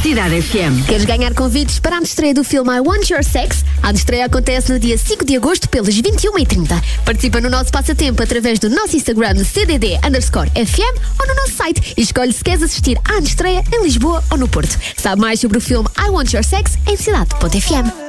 Cidade FM. Queres ganhar convites para a estreia do filme I Want Your Sex? A estreia acontece no dia 5 de agosto pelas 21h30. Participa no nosso passatempo através do nosso Instagram CDD_FM ou no nosso site e escolhe se queres assistir à estreia em Lisboa ou no Porto. Sabe mais sobre o filme I Want Your Sex em cidade.fm.